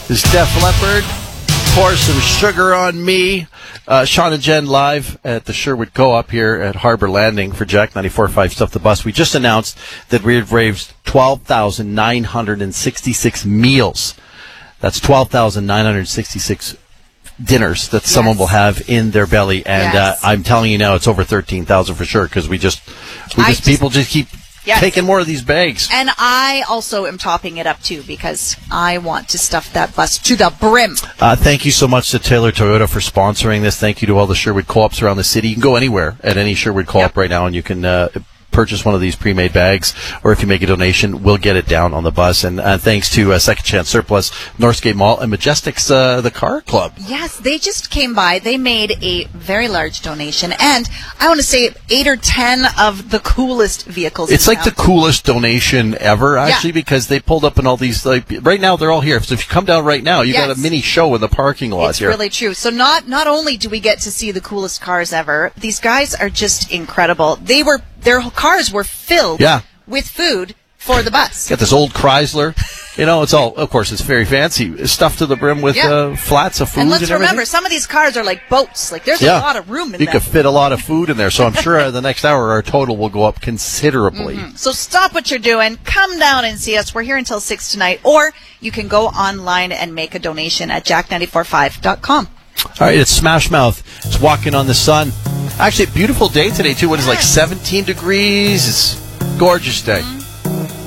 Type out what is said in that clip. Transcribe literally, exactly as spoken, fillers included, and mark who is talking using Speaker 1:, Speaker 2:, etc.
Speaker 1: is Def Leppard. Pour some sugar on me. Uh, Sean and Jen live at the Sherwood Co-op here at Harbor Landing for Jack ninety-four point five Stuff the Bus. We just announced that we have raised twelve thousand nine hundred sixty-six meals. That's twelve thousand nine hundred sixty-six dinners that yes. someone will have in their belly. And yes. uh, I'm telling you now, it's over thirteen thousand for sure, because we just, we just, just people just keep yes. taking more of these bags.
Speaker 2: And I also am topping it up, too, because I want to stuff that bus to the brim.
Speaker 1: Uh, thank you so much to Taylor Toyota for sponsoring this. Thank you to all the Sherwood Co-ops around the city. You can go anywhere at any Sherwood Co-op yep. right now, and you can uh, purchase one of these pre-made bags, or if you make a donation, we'll get it down on the bus. And uh, thanks to uh, Second Chance Surplus, Northgate Mall, and Majestic's uh, The Car Club.
Speaker 2: Yes, they just came by. They made a very large donation, and I want to say eight or ten of the coolest vehicles.
Speaker 1: It's
Speaker 2: in
Speaker 1: like
Speaker 2: town.
Speaker 1: the coolest donation ever, actually,
Speaker 2: yeah.
Speaker 1: because they pulled up in all these, like, right now they're all here. So if you come down right now, you
Speaker 2: yes.
Speaker 1: got a mini show in the parking lot
Speaker 2: it's
Speaker 1: here.
Speaker 2: It's really true. So not not only do we get to see the coolest cars ever, these guys are just incredible. They were Their cars were filled
Speaker 1: yeah.
Speaker 2: with food for the bus.
Speaker 1: Got this old Chrysler. You know, it's all, of course, it's very fancy. Stuffed to the brim with
Speaker 2: yeah.
Speaker 1: uh, flats of food.
Speaker 2: And let's
Speaker 1: and
Speaker 2: remember,
Speaker 1: everything.
Speaker 2: some of these cars are like boats. Like, there's
Speaker 1: yeah.
Speaker 2: a lot of room in
Speaker 1: you
Speaker 2: there.
Speaker 1: You could fit a lot of food in there. So I'm sure the next hour our total will go up considerably.
Speaker 2: Mm-hmm. So stop what you're doing. Come down and see us. We're here until six tonight. Or you can go online and make a donation at jack ninety-four point five dot com.
Speaker 1: All right, it's Smash Mouth. It's Walking on the Sun. Actually, a beautiful day today, too. What is it, like seventeen degrees? It's a gorgeous day.